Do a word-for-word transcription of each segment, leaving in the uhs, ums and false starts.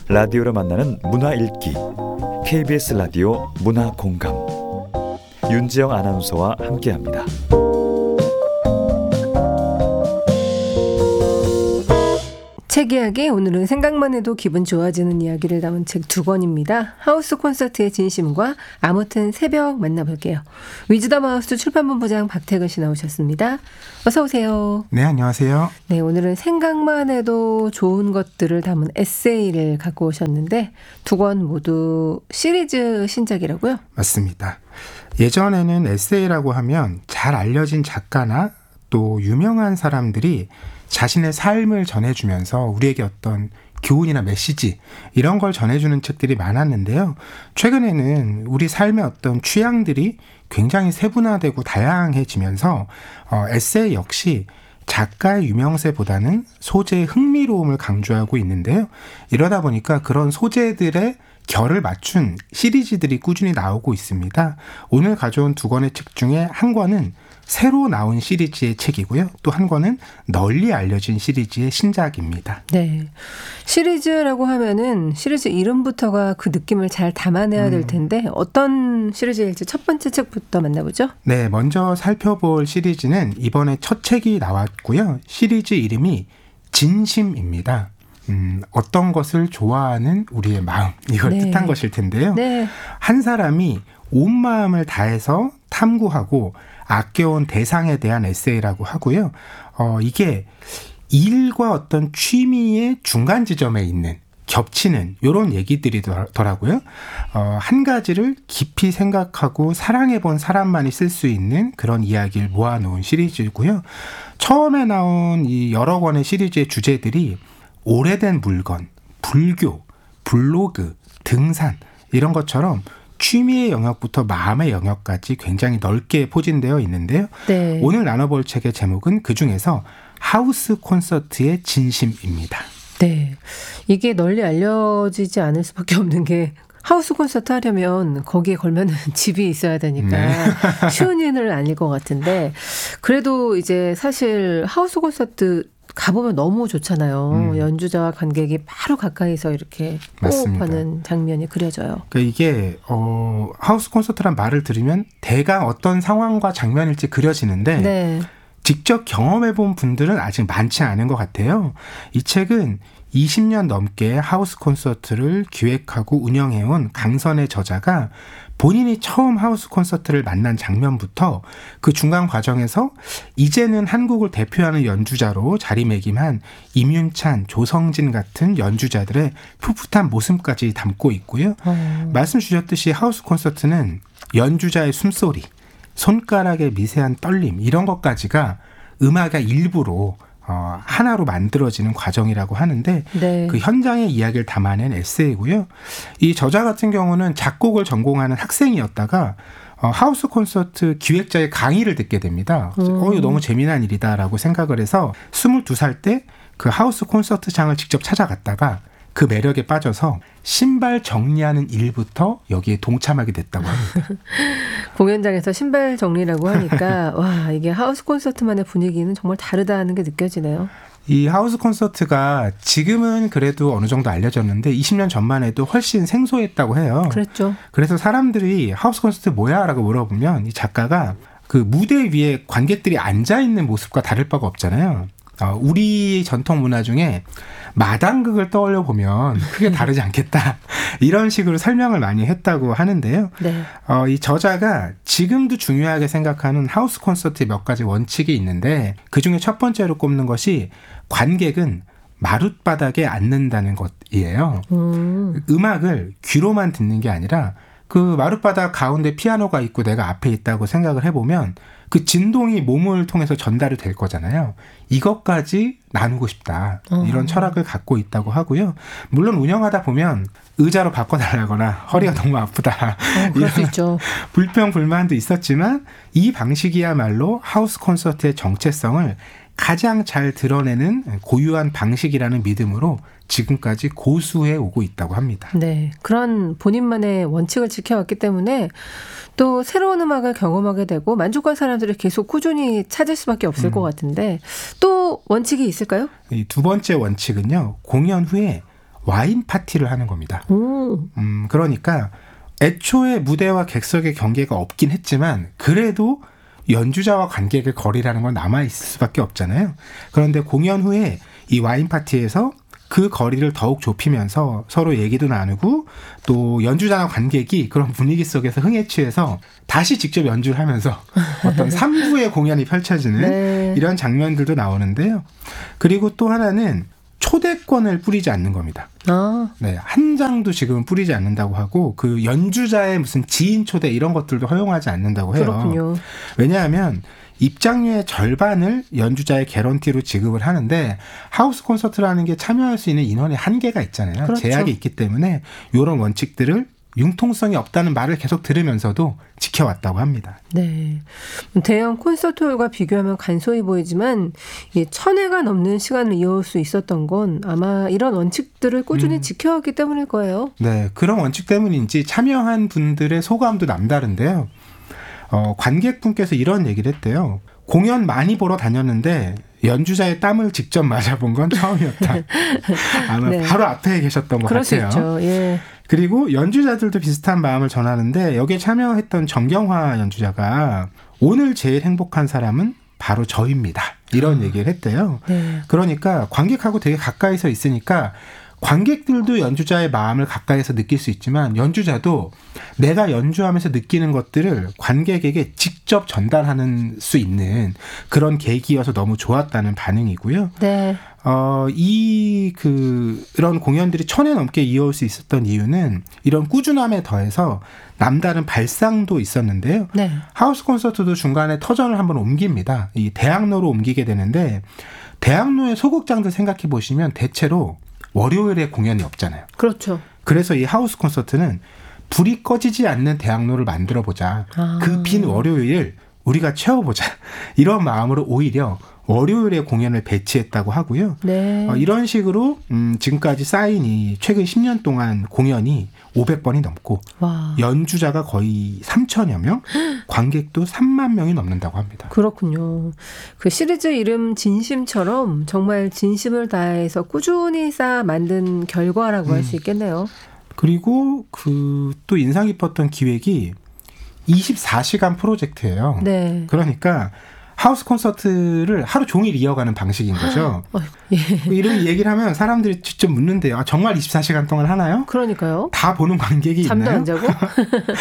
라디오로 만나는 문화 읽기 케이비에스 라디오 문화 공감 윤지영 아나운서와 함께합니다. 책 이야기, 오늘은 생각만 해도 기분 좋아지는 이야기를 담은 책 두 권입니다. 하우스 콘서트의 진심과 아무튼 새벽 만나볼게요. 위즈덤 하우스 출판본부장 박태근 씨 나오셨습니다. 어서 오세요. 네, 안녕하세요. 네, 오늘은 생각만 해도 좋은 것들을 담은 에세이를 갖고 오셨는데 두 권 모두 시리즈 신작이라고요? 맞습니다. 예전에는 에세이라고 하면 잘 알려진 작가나 또 유명한 사람들이 자신의 삶을 전해주면서 우리에게 어떤 교훈이나 메시지 이런 걸 전해주는 책들이 많았는데요. 최근에는 우리 삶의 어떤 취향들이 굉장히 세분화되고 다양해지면서 어, 에세이 역시 작가의 유명세보다는 소재의 흥미로움을 강조하고 있는데요. 이러다 보니까 그런 소재들의 결을 맞춘 시리즈들이 꾸준히 나오고 있습니다. 오늘 가져온 두 권의 책 중에 한 권은 새로 나온 시리즈의 책이고요. 또 한 권은 널리 알려진 시리즈의 신작입니다. 네, 시리즈라고 하면은 시리즈 이름부터가 그 느낌을 잘 담아내야 될 텐데 음. 어떤 시리즈일지 첫 번째 책부터 만나보죠. 네, 먼저 살펴볼 시리즈는 이번에 첫 책이 나왔고요. 시리즈 이름이 진심입니다. 음, 어떤 것을 좋아하는 우리의 마음, 이걸 네. 뜻한 것일 텐데요. 네. 한 사람이 온 마음을 다해서 탐구하고 아껴온 대상에 대한 에세이라고 하고요. 어, 이게 일과 어떤 취미의 중간 지점에 있는 겹치는 이런 얘기들이더라고요. 어, 한 가지를 깊이 생각하고 사랑해본 사람만이 쓸 수 있는 그런 이야기를 모아놓은 시리즈고요. 처음에 나온 이 여러 권의 시리즈의 주제들이 오래된 물건, 불교, 블로그, 등산 이런 것처럼 취미의 영역부터 마음의 영역까지 굉장히 넓게 포진되어 있는데요. 네. 오늘 나눠볼 책의 제목은 그중에서 하우스 콘서트의 진심입니다. 네, 이게 널리 알려지지 않을 수밖에 없는 게 하우스 콘서트 하려면 거기에 걸면은 집이 있어야 되니까 네. 쉬운 일은 아닐 것 같은데 그래도 이제 사실 하우스 콘서트 가보면 너무 좋잖아요. 음. 연주자와 관객이 바로 가까이서 이렇게 호흡하는 장면이 그려져요. 그러니까 이게 어, 하우스 콘서트란 말을 들으면 대강 어떤 상황과 장면일지 그려지는데 네. 직접 경험해본 분들은 아직 많지 않은 것 같아요. 이 책은 이십 년 넘게 하우스 콘서트를 기획하고 운영해온 강선의 저자가 본인이 처음 하우스 콘서트를 만난 장면부터 그 중간 과정에서 이제는 한국을 대표하는 연주자로 자리매김한 임윤찬, 조성진 같은 연주자들의 풋풋한 모습까지 담고 있고요. 음. 말씀 주셨듯이 하우스 콘서트는 연주자의 숨소리, 손가락의 미세한 떨림 이런 것까지가 음악의 일부로 어, 하나로 만들어지는 과정이라고 하는데 네. 그 현장의 이야기를 담아낸 에세이고요. 이 저자 같은 경우는 작곡을 전공하는 학생이었다가 어, 하우스 콘서트 기획자의 강의를 듣게 됩니다. 음. 어, 이거 너무 재미난 일이다라고 생각을 해서 스물두 살 때 그 하우스 콘서트장을 직접 찾아갔다가 그 매력에 빠져서 신발 정리하는 일부터 여기에 동참하게 됐다고 합니다. 공연장에서 신발 정리라고 하니까 와, 이게 하우스 콘서트만의 분위기는 정말 다르다는 게 느껴지네요. 이 하우스 콘서트가 지금은 그래도 어느 정도 알려졌는데 이십 년 전만 해도 훨씬 생소했다고 해요. 그랬죠. 그래서 사람들이 하우스 콘서트 뭐야? 라고 물어보면 이 작가가 그 무대 위에 관객들이 앉아있는 모습과 다를 바가 없잖아요. 어, 우리 전통 문화 중에 마당극을 떠올려 보면 크게 다르지 않겠다. 이런 식으로 설명을 많이 했다고 하는데요. 네. 어, 이 저자가 지금도 중요하게 생각하는 하우스 콘서트의 몇 가지 원칙이 있는데 그중에 첫 번째로 꼽는 것이 관객은 마룻바닥에 앉는다는 것이에요. 음. 음악을 귀로만 듣는 게 아니라 그 마룻바닥 가운데 피아노가 있고 내가 앞에 있다고 생각을 해보면 그 진동이 몸을 통해서 전달이 될 거잖아요. 이것까지 나누고 싶다. 이런 어. 철학을 갖고 있다고 하고요. 물론 운영하다 보면 의자로 바꿔달라거나 허리가 너무 아프다. 어, 그럴 수 있죠. 불평 불만도 있었지만 이 방식이야말로 하우스 콘서트의 정체성을 가장 잘 드러내는 고유한 방식이라는 믿음으로 지금까지 고수해 오고 있다고 합니다. 네, 그런 본인만의 원칙을 지켜왔기 때문에 또 새로운 음악을 경험하게 되고 만족한 사람들을 계속 꾸준히 찾을 수밖에 없을 음. 것 같은데 또 원칙이 있을까요? 이 두 번째 원칙은요. 공연 후에 와인 파티를 하는 겁니다. 오. 음, 그러니까 애초에 무대와 객석의 경계가 없긴 했지만 그래도 연주자와 관객의 거리라는 건 남아있을 수밖에 없잖아요. 그런데 공연 후에 이 와인 파티에서 그 거리를 더욱 좁히면서 서로 얘기도 나누고 또 연주자나 관객이 그런 분위기 속에서 흥에 취해서 다시 직접 연주를 하면서 어떤 삼 부의 공연이 펼쳐지는 네. 이런 장면들도 나오는데요. 그리고 또 하나는 초대권을 뿌리지 않는 겁니다. 아. 네, 한 장도 지금 뿌리지 않는다고 하고 그 연주자의 무슨 지인 초대 이런 것들도 허용하지 않는다고 해요. 그렇군요. 왜냐하면 입장료의 절반을 연주자의 개런티로 지급을 하는데 하우스 콘서트라는 게 참여할 수 있는 인원의 한계가 있잖아요. 그렇죠. 제약이 있기 때문에 이런 원칙들을 융통성이 없다는 말을 계속 들으면서도 지켜왔다고 합니다. 네, 대형 콘서트홀과 비교하면 간소해 보이지만 천 회가 넘는 시간을 이어올 수 있었던 건 아마 이런 원칙들을 꾸준히 음. 지켜왔기 때문일 거예요. 네, 그런 원칙 때문인지 참여한 분들의 소감도 남다른데요. 어, 관객분께서 이런 얘기를 했대요. 공연 많이 보러 다녔는데 연주자의 땀을 직접 맞아본 건 처음이었다. 아마 네. 바로 앞에 계셨던 것 그럴 같아요. 수 있죠. 예. 그리고 연주자들도 비슷한 마음을 전하는데 여기에 참여했던 정경화 연주자가 오늘 제일 행복한 사람은 바로 저입니다. 이런 아. 얘기를 했대요. 네. 그러니까 관객하고 되게 가까이서 있으니까 관객들도 연주자의 마음을 가까이서 느낄 수 있지만 연주자도 내가 연주하면서 느끼는 것들을 관객에게 직접 전달하는 수 있는 그런 계기여서 너무 좋았다는 반응이고요. 네. 어, 이, 그, 이런 공연들이 천회 넘게 이어올 수 있었던 이유는 이런 꾸준함에 더해서 남다른 발상도 있었는데요. 네. 하우스 콘서트도 중간에 터전을 한번 옮깁니다. 이 대학로로 옮기게 되는데 대학로의 소극장들 생각해 보시면 대체로 월요일에 공연이 없잖아요. 그렇죠. 그래서 이 하우스 콘서트는 불이 꺼지지 않는 대학로를 만들어보자. 아. 그 빈 월요일 우리가 채워보자. 이런 마음으로 오히려 월요일에 공연을 배치했다고 하고요. 네. 어, 이런 식으로 음, 지금까지 쌓인 이 최근 십 년 동안 공연이 오백 번이 넘고 와. 연주자가 거의 삼천여 명, 관객도 삼만 명이 넘는다고 합니다. 그렇군요. 그 시리즈 이름 진심처럼 정말 진심을 다해서 꾸준히 쌓아 만든 결과라고 음. 할 수 있겠네요. 그리고 그 또 인상 깊었던 기획이 이십사 시간 프로젝트예요. 네. 그러니까 하우스 콘서트를 하루 종일 이어가는 방식인 거죠. 어, 예. 이런 얘기를 하면 사람들이 직접 묻는데요. 아, 정말 이십사 시간 동안 하나요? 그러니까요. 다 보는 관객이 잠도 있나요? 잠도 안 자고?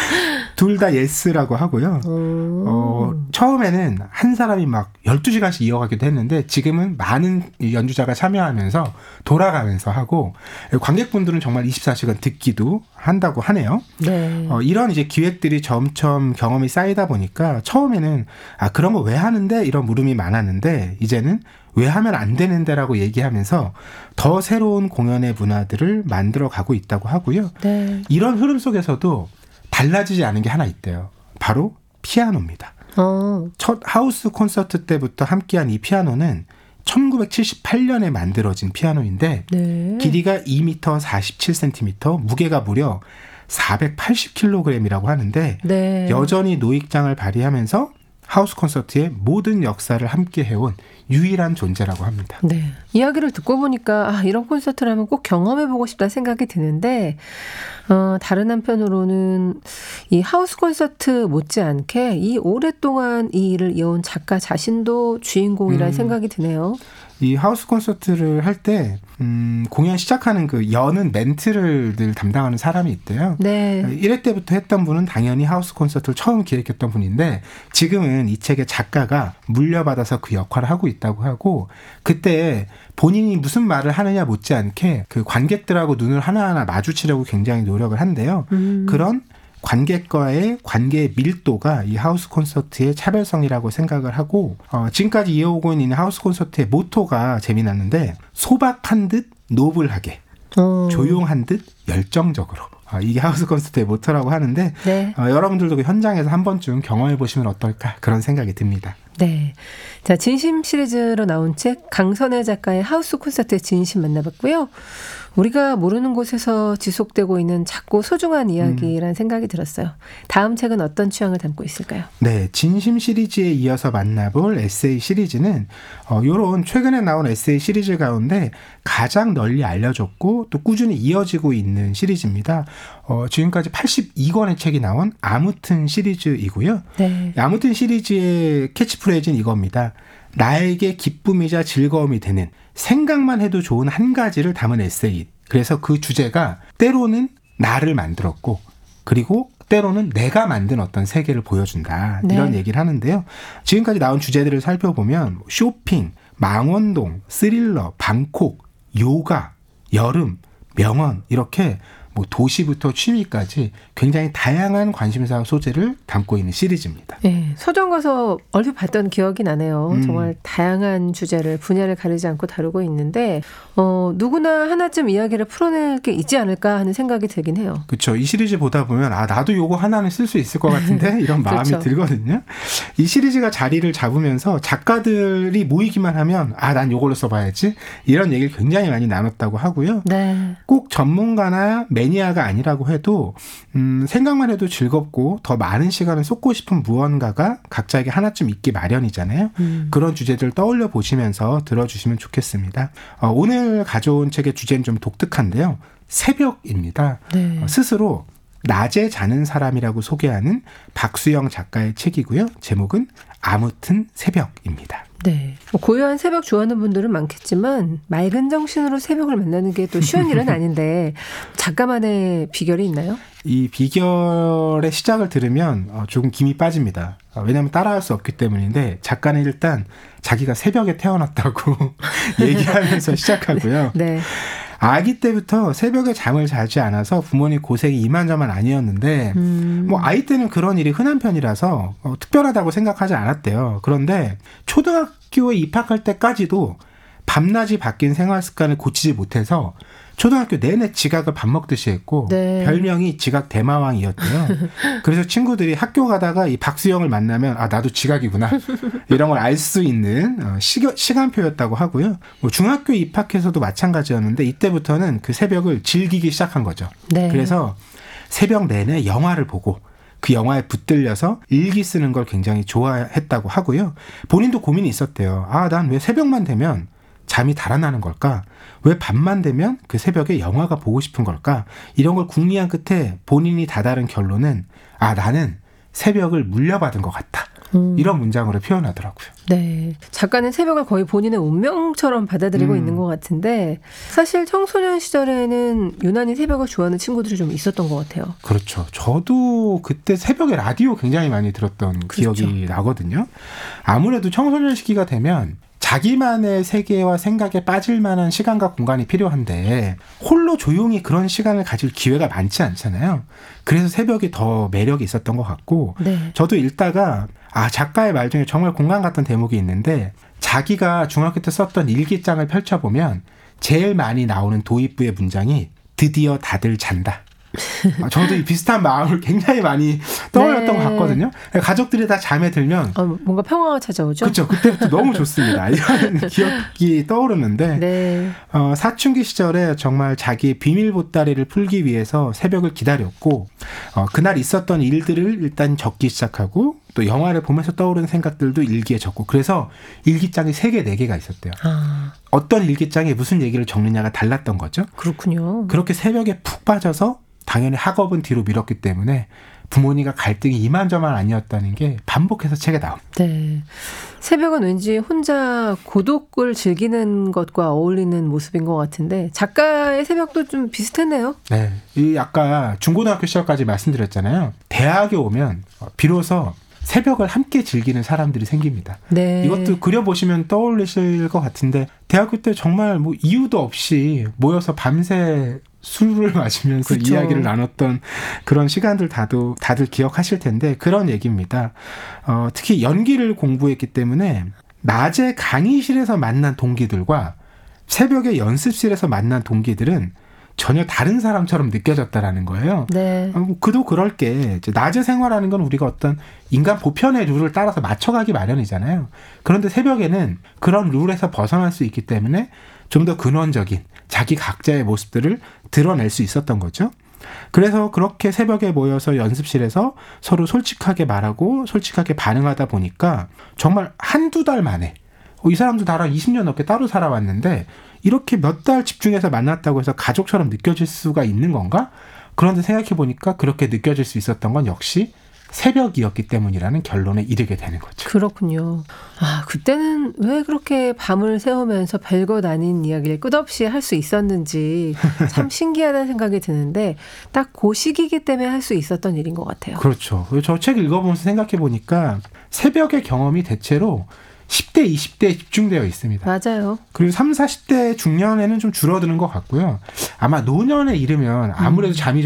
둘 다 예스라고 하고요. 어, 처음에는 한 사람이 막 열두 시간씩 이어가기도 했는데 지금은 많은 연주자가 참여하면서 돌아가면서 하고 관객분들은 정말 이십사 시간 듣기도 한다고 하네요. 네. 어, 이런 이제 기획들이 점점 경험이 쌓이다 보니까 처음에는 아, 그런 거 왜 하는데? 이런 물음이 많았는데 이제는 왜 하면 안 되는데라고 얘기하면서 더 새로운 공연의 문화들을 만들어가고 있다고 하고요. 네. 이런 흐름 속에서도 달라지지 않은 게 하나 있대요. 바로 피아노입니다. 어. 첫 하우스 콘서트 때부터 함께한 이 피아노는 천구백칠십팔 년에 만들어진 피아노인데 네. 길이가 이 미터 사십칠 센티미터, 무게가 무려 사백팔십 킬로그램이라고 하는데 네. 여전히 노익장을 발휘하면서 하우스 콘서트의 모든 역사를 함께 해온 유일한 존재라고 합니다. 네. 이야기를 듣고 보니까 아, 이런 콘서트라면 꼭 경험해보고 싶다는 생각이 드는데 어, 다른 한편으로는 이 하우스 콘서트 못지않게 이 오랫동안 이 일을 이어온 작가 자신도 주인공이라는 음. 생각이 드네요. 이 하우스 콘서트를 할 때 음, 공연 시작하는 그 여는 멘트를 늘 담당하는 사람이 있대요. 네. 일 회 때부터 했던 분은 당연히 하우스 콘서트를 처음 기획했던 분인데 지금은 이 책의 작가가 물려받아서 그 역할을 하고 있다고 하고 그때 본인이 무슨 말을 하느냐 못지않게 그 관객들하고 눈을 하나하나 마주치려고 굉장히 노력을 한대요. 음. 그런 관객과의 관계의 밀도가 이 하우스 콘서트의 차별성이라고 생각을 하고 어, 지금까지 이어오고 있는 하우스 콘서트의 모토가 재미났는데 소박한 듯 노블하게 어. 조용한 듯 열정적으로 어, 이게 하우스 콘서트의 모토라고 하는데 네. 어, 여러분들도 그 현장에서 한 번쯤 경험해 보시면 어떨까 그런 생각이 듭니다. 네. 자, 진심 시리즈로 나온 책 강선혜 작가의 하우스 콘서트의 진심 만나봤고요. 우리가 모르는 곳에서 지속되고 있는 작고 소중한 이야기라는 음. 생각이 들었어요. 다음 책은 어떤 취향을 담고 있을까요? 네, 진심 시리즈에 이어서 만나볼 에세이 시리즈는 어, 이런 최근에 나온 에세이 시리즈 가운데 가장 널리 알려졌고 또 꾸준히 이어지고 있는 시리즈입니다. 어, 지금까지 팔십이 권의 책이 나온 아무튼 시리즈이고요. 네. 아무튼 시리즈의 캐치프레이즈는 이겁니다. 나에게 기쁨이자 즐거움이 되는 생각만 해도 좋은 한 가지를 담은 에세이. 그래서 그 주제가 때로는 나를 만들었고 그리고 때로는 내가 만든 어떤 세계를 보여준다. 네. 이런 얘기를 하는데요. 지금까지 나온 주제들을 살펴보면 쇼핑, 망원동, 스릴러, 방콕, 요가, 여름, 명언 이렇게 뭐 도시부터 취미까지 굉장히 다양한 관심사 소재를 담고 있는 시리즈입니다. 네, 서점 가서 얼핏 봤던 기억이 나네요. 음. 정말 다양한 주제를 분야를 가리지 않고 다루고 있는데 어, 누구나 하나쯤 이야기를 풀어낼 게 있지 않을까 하는 생각이 들긴 해요. 그렇죠. 이 시리즈 보다 보면 아 나도 요거 하나는 쓸 수 있을 것 같은데 이런 마음이 그렇죠. 들거든요. 이 시리즈가 자리를 잡으면서 작가들이 모이기만 하면 아 난 요걸로 써봐야지 이런 얘기를 굉장히 많이 나눴다고 하고요. 네. 꼭 전문가나 매니아가 아니라고 해도 음, 생각만 해도 즐겁고 더 많은 시간을 쏟고 싶은 무언가가 각자에게 하나쯤 있기 마련이잖아요. 음. 그런 주제들을 떠올려 보시면서 들어주시면 좋겠습니다. 어, 오늘 가져온 책의 주제는 좀 독특한데요. 새벽입니다. 네. 어, 스스로 낮에 자는 사람이라고 소개하는 박수영 작가의 책이고요. 제목은 아무튼 새벽입니다. 네. 고요한 새벽 좋아하는 분들은 많겠지만 맑은 정신으로 새벽을 만나는 게 또 쉬운 일은 아닌데 작가만의 비결이 있나요? 이 비결의 시작을 들으면 조금 김이 빠집니다. 왜냐하면 따라할 수 없기 때문인데 작가는 일단 자기가 새벽에 태어났다고 얘기하면서 시작하고요. 네. 아기 때부터 새벽에 잠을 자지 않아서 부모님 고생이 이만저만 아니었는데 음. 뭐 아이 때는 그런 일이 흔한 편이라서 어, 특별하다고 생각하지 않았대요. 그런데 초등학교에 입학할 때까지도 밤낮이 바뀐 생활 습관을 고치지 못해서 초등학교 내내 지각을 밥 먹듯이 했고 네. 별명이 지각 대마왕이었대요. 그래서 친구들이 학교 가다가 이 박수영을 만나면 아 나도 지각이구나 이런 걸 알 수 있는 시겨, 시간표였다고 하고요. 뭐 중학교 입학해서도 마찬가지였는데 이때부터는 그 새벽을 즐기기 시작한 거죠. 네. 그래서 새벽 내내 영화를 보고 그 영화에 붙들려서 일기 쓰는 걸 굉장히 좋아했다고 하고요. 본인도 고민이 있었대요. 아, 난 왜 새벽만 되면 잠이 달아나는 걸까? 왜 밤만 되면 그 새벽에 영화가 보고 싶은 걸까? 이런 걸 궁리한 끝에 본인이 다다른 결론은 아 나는 새벽을 물려받은 것 같다. 음. 이런 문장으로 표현하더라고요. 네, 작가는 새벽을 거의 본인의 운명처럼 받아들이고 음. 있는 것 같은데 사실 청소년 시절에는 유난히 새벽을 좋아하는 친구들이 좀 있었던 것 같아요. 그렇죠. 저도 그때 새벽에 라디오 굉장히 많이 들었던 그렇죠. 기억이 나거든요. 아무래도 청소년 시기가 되면 자기만의 세계와 생각에 빠질 만한 시간과 공간이 필요한데 홀로 조용히 그런 시간을 가질 기회가 많지 않잖아요. 그래서 새벽이 더 매력이 있었던 것 같고 네. 저도 읽다가 아 작가의 말 중에 정말 공감 갔던 대목이 있는데 자기가 중학교 때 썼던 일기장을 펼쳐보면 제일 많이 나오는 도입부의 문장이 드디어 다들 잔다. 저도 이 비슷한 마음을 굉장히 많이 떠올렸던 네. 것 같거든요. 가족들이 다 잠에 들면 어, 뭔가 평화가 찾아오죠. 그렇죠. 그때부터 너무 좋습니다. 이런 기억이 떠오르는데 네. 어, 사춘기 시절에 정말 자기의 비밀 보따리를 풀기 위해서 새벽을 기다렸고 어, 그날 있었던 일들을 일단 적기 시작하고 또 영화를 보면서 떠오르는 생각들도 일기에 적고 그래서 일기장이 세 개, 네 개가 있었대요. 아. 어떤 일기장에 무슨 얘기를 적느냐가 달랐던 거죠. 그렇군요. 그렇게 새벽에 푹 빠져서 당연히 학업은 뒤로 미뤘기 때문에 부모님과 갈등이 이만저만 아니었다는 게 반복해서 책에 나옵니다. 네. 새벽은 왠지 혼자 고독을 즐기는 것과 어울리는 모습인 것 같은데 작가의 새벽도 좀 비슷했네요. 네. 이 아까 중고등학교 시절까지 말씀드렸잖아요. 대학에 오면 비로소 새벽을 함께 즐기는 사람들이 생깁니다. 네. 이것도 그려보시면 떠올리실 것 같은데 대학교 때 정말 뭐 이유도 없이 모여서 밤새 술을 마시면서 그쵸. 이야기를 나눴던 그런 시간들 다도 다들 기억하실 텐데 그런 얘기입니다. 어, 특히 연기를 공부했기 때문에 낮에 강의실에서 만난 동기들과 새벽에 연습실에서 만난 동기들은 전혀 다른 사람처럼 느껴졌다라는 거예요. 네. 그도 그럴 게 이제 낮에 생활하는 건 우리가 어떤 인간 보편의 룰을 따라서 맞춰가기 마련이잖아요. 그런데 새벽에는 그런 룰에서 벗어날 수 있기 때문에 좀 더 근원적인 자기 각자의 모습들을 드러낼 수 있었던 거죠. 그래서 그렇게 새벽에 모여서 연습실에서 서로 솔직하게 말하고 솔직하게 반응하다 보니까 정말 한두 달 만에 이 사람도 나랑 이십 년 넘게 따로 살아왔는데 이렇게 몇 달 집중해서 만났다고 해서 가족처럼 느껴질 수가 있는 건가? 그런데 생각해 보니까 그렇게 느껴질 수 있었던 건 역시 새벽이었기 때문이라는 결론에 이르게 되는 거죠. 그렇군요. 아, 그때는 왜 그렇게 밤을 새우면서 별것 아닌 이야기를 끝없이 할 수 있었는지 참 신기하다는 생각이 드는데 딱 그 시기이기 때문에 할 수 있었던 일인 것 같아요. 그렇죠. 저 책 읽어보면서 생각해 보니까 새벽의 경험이 대체로 십 대, 이십 대에 집중되어 있습니다. 맞아요. 그리고 삼십, 사십 대 중년에는 좀 줄어드는 것 같고요. 아마 노년에 이르면 아무래도 잠이